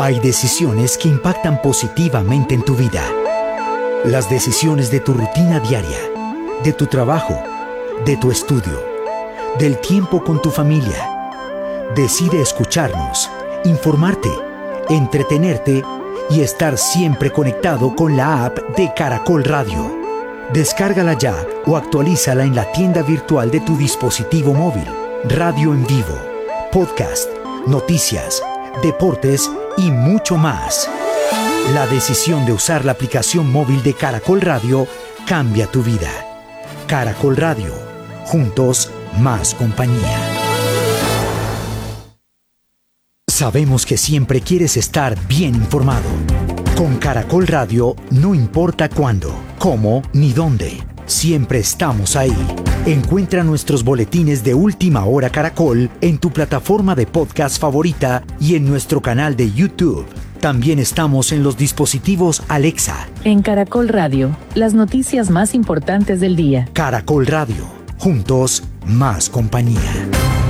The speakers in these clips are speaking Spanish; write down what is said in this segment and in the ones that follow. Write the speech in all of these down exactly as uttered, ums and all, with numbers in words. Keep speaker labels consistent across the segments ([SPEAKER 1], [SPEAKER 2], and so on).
[SPEAKER 1] Hay decisiones que impactan positivamente en tu vida. Las decisiones de tu rutina diaria, de tu trabajo, de tu estudio, del tiempo con tu familia. Decide escucharnos, informarte, entretenerte y estar siempre conectado con la app de Caracol Radio. Descárgala ya o actualízala en la tienda virtual de tu dispositivo móvil. Radio en vivo, podcast, noticias, deportes y mucho más. La decisión de usar la aplicación móvil de Caracol Radio cambia tu vida. Caracol Radio, juntos más compañía. Sabemos que siempre quieres estar bien informado. Con Caracol Radio no importa cuándo, cómo ni dónde. Siempre estamos ahí. Encuentra nuestros boletines de Última Hora Caracol en tu plataforma de podcast favorita y en nuestro canal de YouTube. También estamos en los dispositivos Alexa.
[SPEAKER 2] En Caracol Radio, las noticias más importantes del día.
[SPEAKER 1] Caracol Radio, juntos más compañía.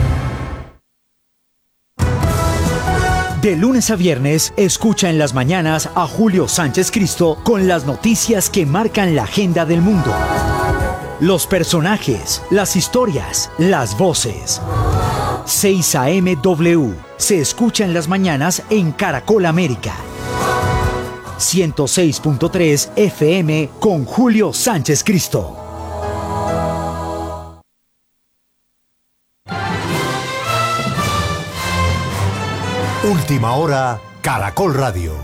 [SPEAKER 1] De lunes a viernes, escucha en las mañanas a Julio Sánchez Cristo con las noticias que marcan la agenda del mundo. Los personajes, las historias, las voces. seis A M W se escucha en las mañanas en Caracol América. ciento seis punto tres F M con Julio Sánchez Cristo.
[SPEAKER 3] Última Hora, Caracol Radio.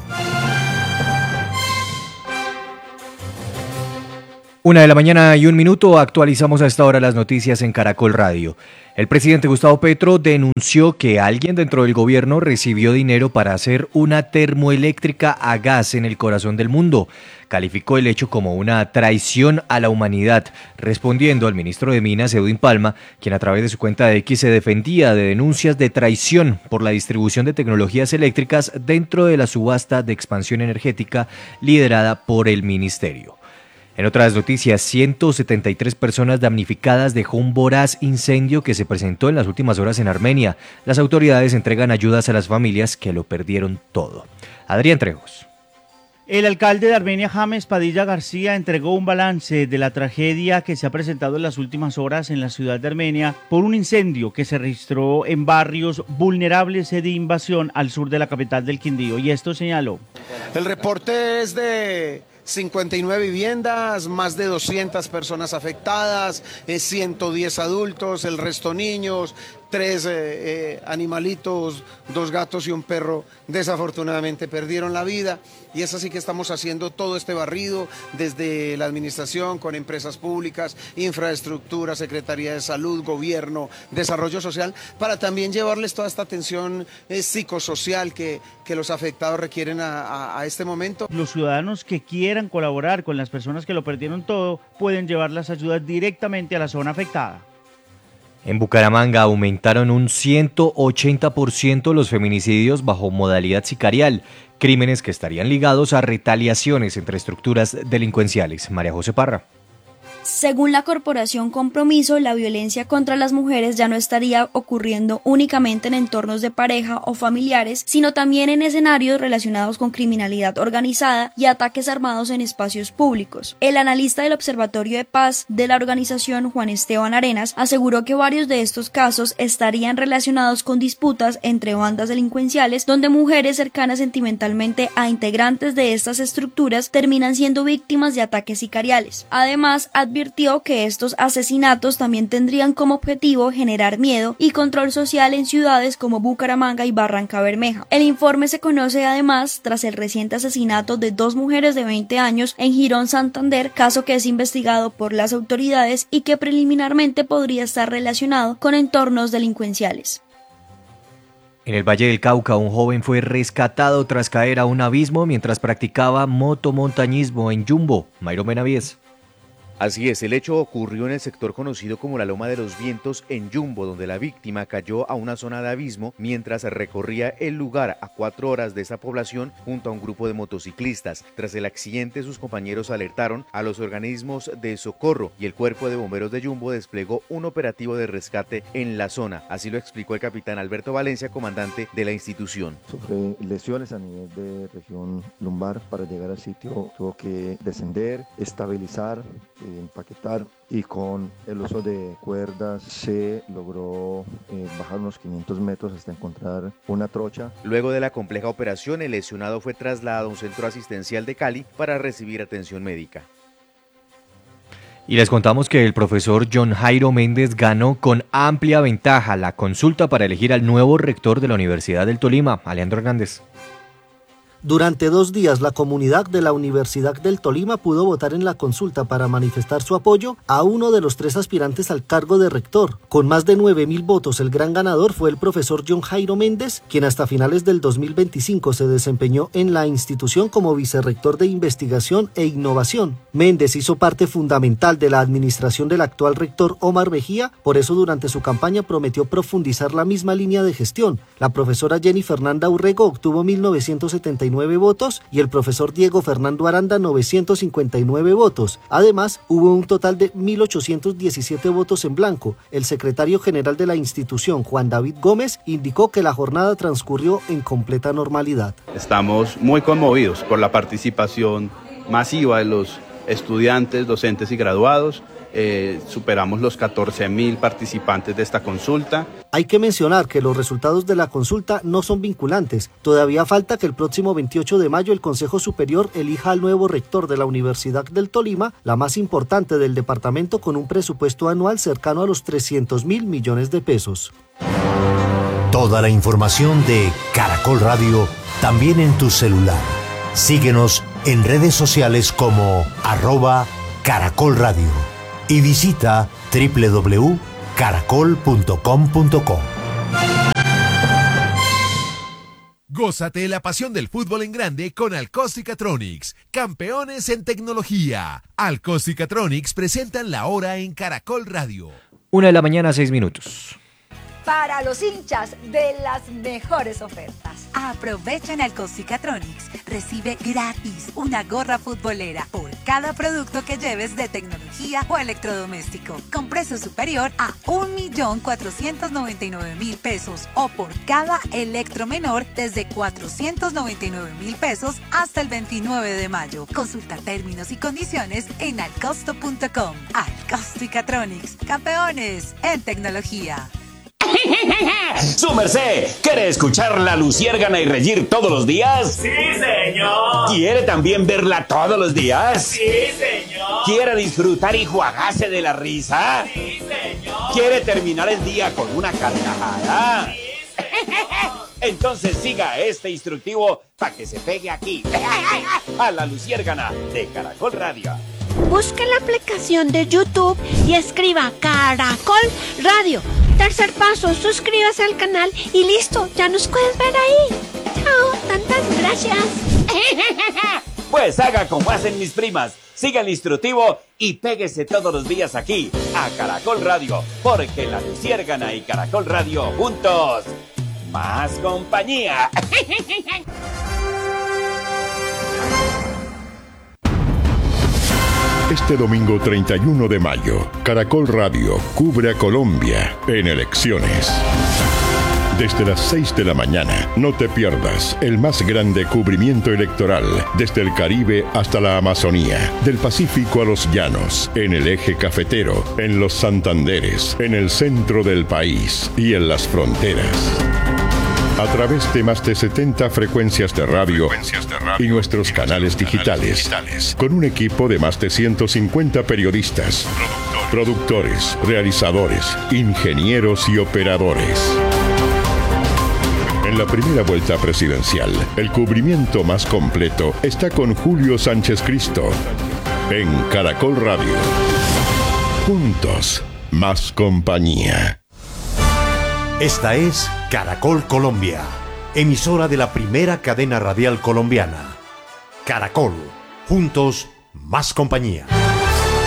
[SPEAKER 4] Una de la mañana y un minuto, actualizamos a esta hora las noticias en Caracol Radio. El presidente Gustavo Petro denunció que alguien dentro del gobierno recibió dinero para hacer una termoeléctrica a gas en el corazón del mundo. Calificó el hecho como una traición a la humanidad, respondiendo al ministro de Minas, Edwin Palma, quien a través de su cuenta de X se defendía de denuncias de traición por la distribución de tecnologías eléctricas dentro de la subasta de expansión energética liderada por el ministerio. En otras noticias, ciento setenta y tres personas damnificadas dejó un voraz incendio que se presentó en las últimas horas en Armenia. Las autoridades entregan ayudas a las familias que lo perdieron todo. Adrián Trejos.
[SPEAKER 5] El alcalde de Armenia, James Padilla García, entregó un balance de la tragedia que se ha presentado en las últimas horas en la ciudad de Armenia por un incendio que se registró en barrios vulnerables de invasión al sur de la capital del Quindío. Y esto señaló.
[SPEAKER 6] El reporte es de cincuenta y nueve viviendas, más de doscientas personas afectadas, eh, ciento diez adultos, el resto niños, tres eh, eh, animalitos, dos gatos y un perro desafortunadamente perdieron la vida, y es así que estamos haciendo todo este barrido desde la administración con empresas públicas, infraestructura, Secretaría de Salud, Gobierno, Desarrollo Social, para también llevarles toda esta atención eh, psicosocial que, que los afectados requieren a, a, a este momento.
[SPEAKER 5] Los ciudadanos que quieran colaborar con las personas que lo perdieron todo pueden llevar las ayudas directamente a la zona afectada.
[SPEAKER 4] En Bucaramanga aumentaron un ciento ochenta por ciento los feminicidios bajo modalidad sicarial, crímenes que estarían ligados a retaliaciones entre estructuras delincuenciales. María José Parra.
[SPEAKER 7] Según la Corporación Compromiso, la violencia contra las mujeres ya no estaría ocurriendo únicamente en entornos de pareja o familiares, sino también en escenarios relacionados con criminalidad organizada y ataques armados en espacios públicos. El analista del Observatorio de Paz de la organización, Juan Esteban Arenas, aseguró que varios de estos casos estarían relacionados con disputas entre bandas delincuenciales, donde mujeres cercanas sentimentalmente a integrantes de estas estructuras terminan siendo víctimas de ataques sicariales. Además, advirtió que estos asesinatos también tendrían como objetivo generar miedo y control social en ciudades como Bucaramanga y Barranca Bermeja. El informe se conoce además tras el reciente asesinato de dos mujeres de veinte años en Girón, Santander, caso que es investigado por las autoridades y que preliminarmente podría estar relacionado con entornos delincuenciales.
[SPEAKER 4] En el Valle del Cauca, un joven fue rescatado tras caer a un abismo mientras practicaba motomontañismo en Yumbo. Mayro Benavides.
[SPEAKER 8] Así es, el hecho ocurrió en el sector conocido como la Loma de los Vientos en Yumbo, donde la víctima cayó a una zona de abismo mientras recorría el lugar a cuatro horas de esa población junto a un grupo de motociclistas. Tras el accidente, sus compañeros alertaron a los organismos de socorro y el Cuerpo de Bomberos de Yumbo desplegó un operativo de rescate en la zona. Así lo explicó el capitán Alberto Valencia, comandante de la institución.
[SPEAKER 9] Sufre lesiones a nivel de región lumbar. Para llegar al sitio tuvo que descender, estabilizar, empaquetar, y con el uso de cuerdas se logró eh, bajar unos quinientos metros hasta encontrar una trocha.
[SPEAKER 8] Luego de la compleja operación, el lesionado fue trasladado a un centro asistencial de Cali para recibir atención médica.
[SPEAKER 4] Y les contamos que el profesor John Jairo Méndez ganó con amplia ventaja la consulta para elegir al nuevo rector de la Universidad del Tolima, Alejandro Hernández.
[SPEAKER 10] Durante dos días, la comunidad de la Universidad del Tolima pudo votar en la consulta para manifestar su apoyo a uno de los tres aspirantes al cargo de rector. Con más de nueve mil votos, el gran ganador fue el profesor John Jairo Méndez, quien hasta finales del dos mil veinticinco se desempeñó en la institución como vicerrector de investigación e innovación. Méndez hizo parte fundamental de la administración del actual rector Omar Mejía, por eso durante su campaña prometió profundizar la misma línea de gestión. La profesora Jenny Fernanda Urrego obtuvo mil novecientos setenta y nueve votos y el profesor Diego Fernando Aranda novecientos cincuenta y nueve votos. Además, hubo un total de mil ochocientos diecisiete votos en blanco. El secretario general de la institución, Juan David Gómez, indicó que la jornada transcurrió en completa normalidad.
[SPEAKER 11] Estamos muy conmovidos por la participación masiva de los estudiantes, docentes y graduados. Eh, superamos los catorce mil participantes de esta consulta.
[SPEAKER 10] Hay que mencionar que los resultados de la consulta no son vinculantes. Todavía falta que el próximo veintiocho de mayo el Consejo Superior elija al nuevo rector de la Universidad del Tolima, la más importante del departamento, con un presupuesto anual cercano a los trescientos mil millones de pesos.
[SPEAKER 3] Toda la información de Caracol Radio también en tu celular. Síguenos en redes sociales como arroba Caracol Radio. Y visita doble u doble u doble u punto caracol punto com punto co.
[SPEAKER 12] Gózate la pasión del fútbol en grande con Alcos-Cicatronics, campeones en tecnología. Alcos-Cicatronics presentan la hora en Caracol Radio.
[SPEAKER 4] Una de la mañana, seis minutos.
[SPEAKER 13] Para los hinchas de las mejores ofertas.
[SPEAKER 14] Aprovecha en Alcos-Cicatronics. Recibe gratis una gorra futbolera por cada producto que lleves de tecnología o electrodoméstico, con precio superior a un millón cuatrocientos noventa y nueve mil pesos, o por cada electro menor desde cuatrocientos noventa y nueve mil pesos hasta el veintinueve de mayo. Consulta términos y condiciones en alcosto punto com. Alcos-Cicatronics, campeones en tecnología.
[SPEAKER 15] ¡Su merced! ¿Quiere escuchar la Luciérgana y reír todos los días?
[SPEAKER 16] ¡Sí, señor!
[SPEAKER 15] ¿Quiere también verla todos los días?
[SPEAKER 16] ¡Sí, señor!
[SPEAKER 15] ¿Quiere disfrutar y juagarse de la risa?
[SPEAKER 16] ¡Sí, señor!
[SPEAKER 15] ¿Quiere terminar el día con una carcajada?
[SPEAKER 16] ¡Sí, señor!
[SPEAKER 15] Entonces siga este instructivo para que se pegue aquí, a la Luciérgana de Caracol Radio.
[SPEAKER 17] Busque la aplicación de YouTube y escriba Caracol Radio. Tercer paso, suscríbase al canal y listo, ya nos puedes ver ahí. Chao, tantas gracias.
[SPEAKER 15] Pues haga como hacen mis primas, siga el instructivo y péguese todos los días aquí, a Caracol Radio, porque la Luciérgana y Caracol Radio juntos, más compañía.
[SPEAKER 18] Este domingo treinta y uno de mayo, Caracol Radio cubre a Colombia en elecciones. Desde las seis de la mañana, no te pierdas el más grande cubrimiento electoral desde el Caribe hasta la Amazonía, del Pacífico a los llanos, en el eje cafetero, en los Santanderes, en el centro del país y en las fronteras. A través de más de setenta frecuencias de radio, frecuencias de radio y nuestros y canales, nuestros digitales, canales digitales, con un equipo de más de ciento cincuenta periodistas, productores, productores, realizadores, ingenieros y operadores. En la primera vuelta presidencial, el cubrimiento más completo está con Julio Sánchez Cristo en Caracol Radio. Juntos, más compañía.
[SPEAKER 3] Esta es Caracol Colombia, emisora de la primera cadena radial colombiana. Caracol, juntos, más compañía.